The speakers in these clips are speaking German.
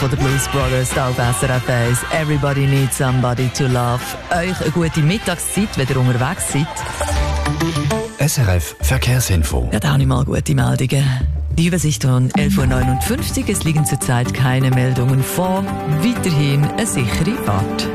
von den Blues Brothers hier auf SRF 1. Everybody needs somebody to love. Euch eine gute Mittagszeit, wenn ihr unterwegs seid. SRF Verkehrsinfo. Ja, da habe ich mal gute Meldungen. Die Übersicht um 11.59 Uhr. Es liegen zurzeit keine Meldungen vor. Weiterhin eine sichere Fahrt.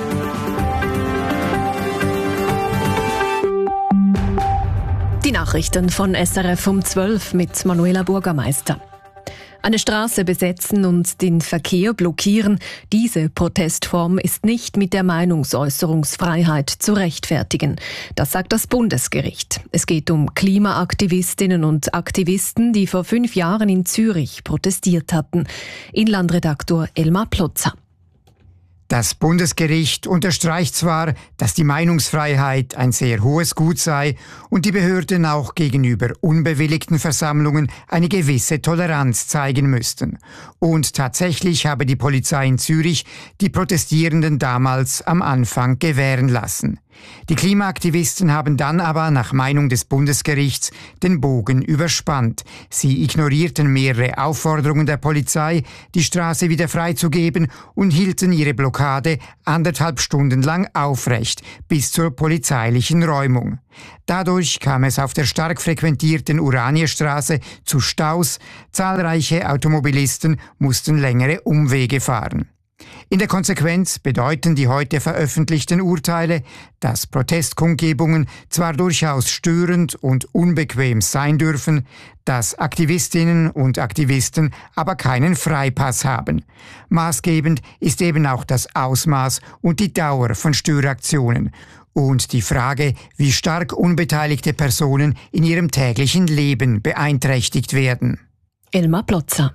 Die Nachrichten von SRF um 12 mit Manuela Bürgermeister. Eine Straße besetzen und den Verkehr blockieren, diese Protestform ist nicht mit der Meinungsäußerungsfreiheit zu rechtfertigen. Das sagt das Bundesgericht. Es geht um Klimaaktivistinnen und Aktivisten, die vor 5 Jahren in Zürich protestiert hatten. Inlandredaktor Elmar Plotzer. Das Bundesgericht unterstreicht zwar, dass die Meinungsfreiheit ein sehr hohes Gut sei und die Behörden auch gegenüber unbewilligten Versammlungen eine gewisse Toleranz zeigen müssten. Und tatsächlich habe die Polizei in Zürich die Protestierenden damals am Anfang gewähren lassen. Die Klimaaktivisten haben dann aber nach Meinung des Bundesgerichts den Bogen überspannt. Sie ignorierten mehrere Aufforderungen der Polizei, die Straße wieder freizugeben und hielten ihre Blockade 1,5 Stunden lang aufrecht, bis zur polizeilichen Räumung. Dadurch kam es auf der stark frequentierten Uranierstraße zu Staus. Zahlreiche Automobilisten mussten längere Umwege fahren. In der Konsequenz bedeuten die heute veröffentlichten Urteile, dass Protestkundgebungen zwar durchaus störend und unbequem sein dürfen, dass Aktivistinnen und Aktivisten aber keinen Freipass haben. Maßgebend ist eben auch das Ausmaß und die Dauer von Störaktionen und die Frage, wie stark unbeteiligte Personen in ihrem täglichen Leben beeinträchtigt werden. Elmar Plotzer.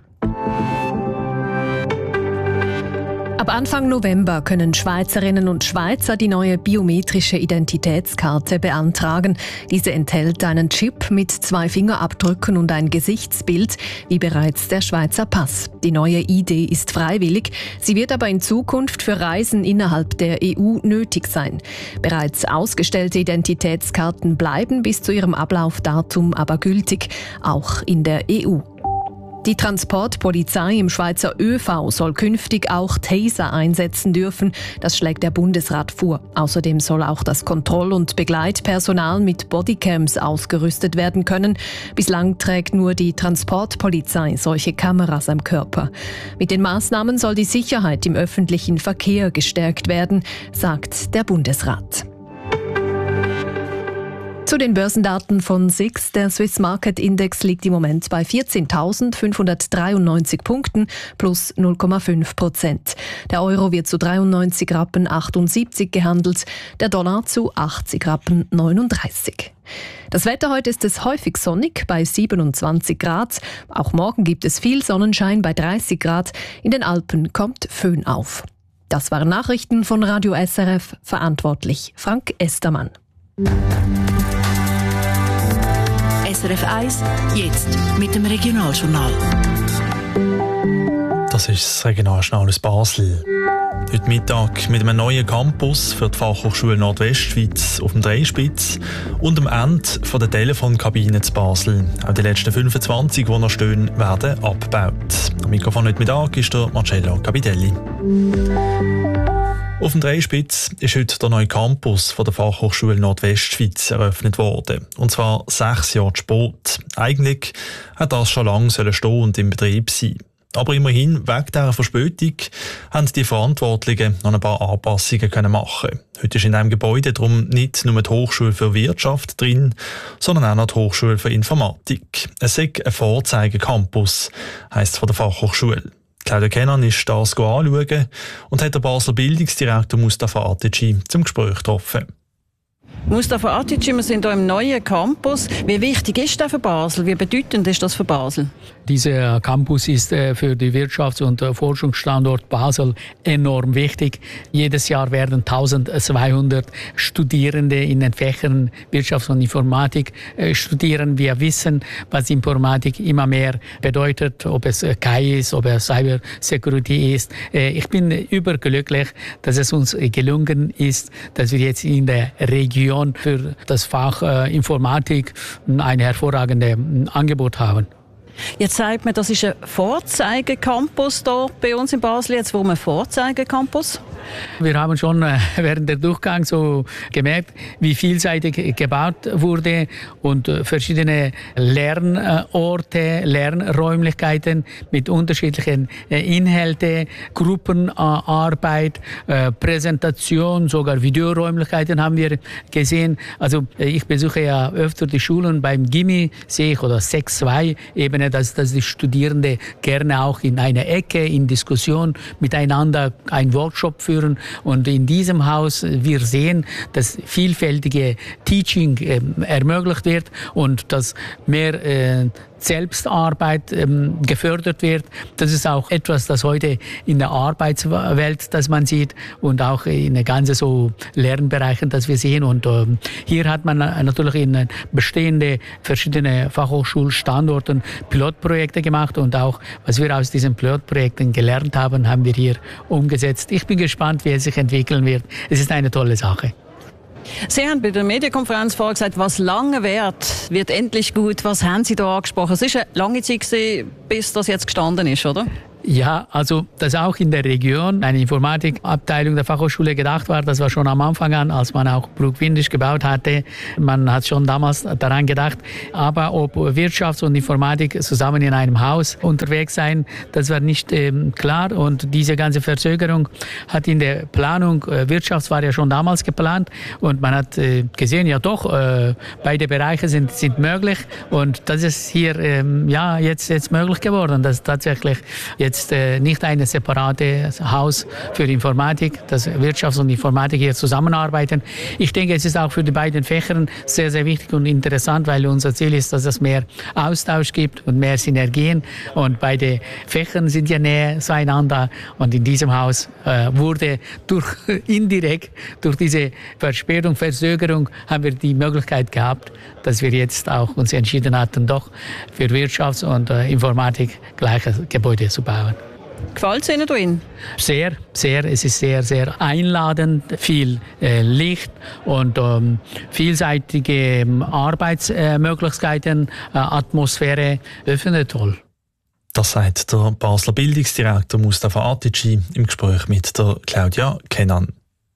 Ab Anfang November können Schweizerinnen und Schweizer die neue biometrische Identitätskarte beantragen. Diese enthält einen Chip mit 2 Fingerabdrücken und ein Gesichtsbild, wie bereits der Schweizer Pass. Die neue ID ist freiwillig, sie wird aber in Zukunft für Reisen innerhalb der EU nötig sein. Bereits ausgestellte Identitätskarten bleiben bis zu ihrem Ablaufdatum aber gültig, auch in der EU. Die Transportpolizei im Schweizer ÖV soll künftig auch Taser einsetzen dürfen. Das schlägt der Bundesrat vor. Außerdem soll auch das Kontroll- und Begleitpersonal mit Bodycams ausgerüstet werden können. Bislang trägt nur die Transportpolizei solche Kameras am Körper. Mit den Maßnahmen soll die Sicherheit im öffentlichen Verkehr gestärkt werden, sagt der Bundesrat. Zu den Börsendaten von SIX. Der Swiss Market Index liegt im Moment bei 14.593 Punkten plus 0,5%. Der Euro wird zu 93,78 Rappen gehandelt, der Dollar zu 80,39 Rappen. Das Wetter heute ist es häufig sonnig bei 27 Grad. Auch morgen gibt es viel Sonnenschein bei 30 Grad. In den Alpen kommt Föhn auf. Das waren Nachrichten von Radio SRF, verantwortlich Frank Estermann. SRF 1, jetzt mit dem Regionaljournal. Das ist das Regionaljournal aus Basel. Heute Mittag mit einem neuen Campus für die Fachhochschule Nordwestschweiz auf dem Dreispitz und am Ende von der Telefonkabine zu Basel. Auch die letzten 25, die noch stehen, werden abgebaut. Am Mikrofon heute Mittag ist der Marcello Capitelli. Auf dem Dreispitz ist heute der neue Campus von der Fachhochschule Nordwestschweiz eröffnet worden. Und zwar 6 Jahre zu spät. Eigentlich hat das schon lange stehen und im Betrieb sein. Aber immerhin, wegen dieser Verspätung, haben die Verantwortlichen noch ein paar Anpassungen machen. Heute ist in diesem Gebäude darum nicht nur die Hochschule für Wirtschaft drin, sondern auch noch die Hochschule für Informatik. Es ist ein Vorzeigecampus, heisst es von der Fachhochschule. Claudia Kennan ist das anschauen und hat den Basler Bildungsdirektor Mustafa Atici zum Gespräch getroffen. Mustafa Atici, wir sind hier im neuen Campus. Wie wichtig ist das für Basel? Wie bedeutend ist das für Basel? Dieser Campus ist für die Wirtschafts- und Forschungsstandort Basel enorm wichtig. Jedes Jahr werden 1200 Studierende in den Fächern Wirtschaft und Informatik studieren. Wir wissen, was Informatik immer mehr bedeutet, ob es KI ist, ob es Cyber Security ist. Ich bin überglücklich, dass es uns gelungen ist, dass wir jetzt in der Region für das Fach Informatik ein hervorragendes Angebot haben. Jetzt sagt man, das ist ein Vorzeigecampus hier bei uns in Basel. Jetzt warum ein Vorzeigecampus? Wir haben schon während der Durchgang so gemerkt, wie vielseitig gebaut wurde und verschiedene Lernorte, Lernräumlichkeiten mit unterschiedlichen Inhalten, Gruppenarbeit, Präsentation, sogar Videoräumlichkeiten haben wir gesehen. Also ich besuche ja öfter die Schulen. Beim Gimmi sehe ich, oder 6-2-Ebene, dass die Studierenden gerne auch in einer Ecke, in Diskussion miteinander einen Workshop führen. Und in diesem Haus wir sehen, dass vielfältige Teaching ermöglicht wird und dass mehr Selbstarbeit gefördert wird. Das ist auch etwas, das heute in der Arbeitswelt, das man sieht und auch in den ganzen so Lernbereichen, das wir sehen. Und hier hat man natürlich in bestehende verschiedene Fachhochschulstandorten Pilotprojekte gemacht und auch, was wir aus diesen Pilotprojekten gelernt haben, haben wir hier umgesetzt. Ich bin gespannt, wie es sich entwickeln wird. Es ist eine tolle Sache. Sie haben bei der Medienkonferenz vorher gesagt, was lange währt, wird endlich gut. Was haben Sie da angesprochen? Es ist eine lange Zeit gewesen, bis das jetzt gestanden ist, oder? Ja, also dass auch in der Region eine Informatikabteilung der Fachhochschule gedacht war, das war schon am Anfang an, als man auch Bruck-Windisch gebaut hatte. Man hat schon damals daran gedacht. Aber ob Wirtschaft und Informatik zusammen in einem Haus unterwegs sein, das war nicht klar. Und diese ganze Verzögerung hat in der Planung, Wirtschaft war ja schon damals geplant und man hat gesehen, ja doch, beide Bereiche sind möglich. Und das ist hier jetzt möglich geworden, dass tatsächlich jetzt nicht ein separates Haus für Informatik, dass Wirtschaft und Informatik hier zusammenarbeiten. Ich denke, es ist auch für die beiden Fächer sehr, sehr wichtig und interessant, weil unser Ziel ist, dass es mehr Austausch gibt und mehr Synergien. Und beide Fächer sind ja näher zueinander. Und in diesem Haus wurde indirekt durch diese Verspätung, Verzögerung, haben wir die Möglichkeit gehabt, dass wir jetzt auch uns entschieden hatten, doch für Wirtschaft und Informatik gleiche Gebäude zu bauen. Gefällt es Ihnen drin? Sehr, sehr. Es ist sehr, sehr einladend. Viel Licht und vielseitige Arbeitsmöglichkeiten, Atmosphäre. Ich finde toll. Das sagt der Basler Bildungsdirektor Mustafa Atici im Gespräch mit der Claudia Kenan.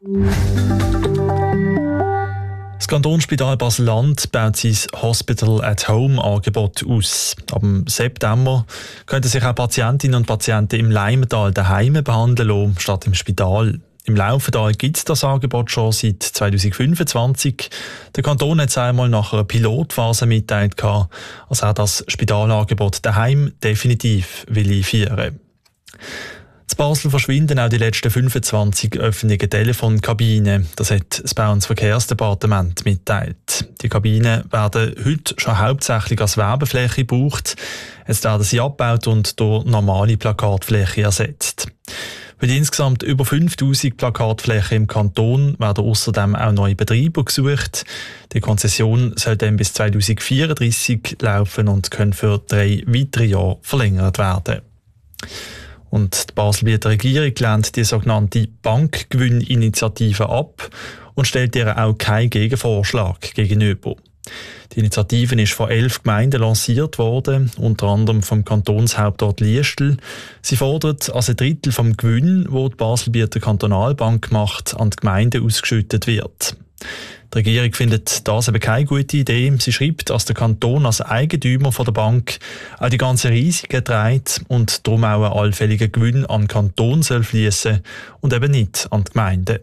Das Kantonsspital Basel-Land baut sein Hospital-at-Home-Angebot aus. Ab September können sich auch Patientinnen und Patienten im Leimental daheim behandeln lassen, statt im Spital. Im Laufental gibt es das Angebot schon seit 2025. Der Kanton hat es einmal nach einer Pilotphase mitgeteilt, als er das Spitalangebot daheim definitiv einführen will. In Basel verschwinden auch die letzten 25 öffentlichen Telefonkabinen. Das hat das Bau- und Verkehrsdepartement mitgeteilt. Die Kabinen werden heute schon hauptsächlich als Werbefläche gebraucht. Jetzt werden sie abgebaut und durch normale Plakatfläche ersetzt. Für die insgesamt über 5000 Plakatflächen im Kanton werden außerdem auch neue Betreiber gesucht. Die Konzession soll dann bis 2034 laufen und können für 3 weitere Jahre verlängert werden. Und die Baselbieter Regierung lehnt die sogenannte Bankgewinninitiative ab und stellt ihr auch keinen Gegenvorschlag gegenüber. Die Initiative ist von 11 Gemeinden lanciert worden, unter anderem vom Kantonshauptort Liestel. Sie fordert, dass ein Drittel vom Gewinn, den die Baselbieter Kantonalbank macht, an die Gemeinden ausgeschüttet wird. Die Regierung findet das eben keine gute Idee. Sie schreibt, dass der Kanton als Eigentümer von der Bank auch die ganzen Risiken trägt und darum auch ein allfälliger Gewinn an den Kanton soll fließen und eben nicht an die Gemeinden.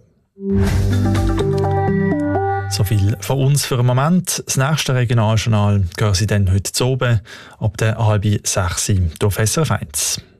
So viel von uns für einen Moment. Das nächste Regionaljournal hören Sie dann heute zu oben ab der 5:30 auf SRF 1.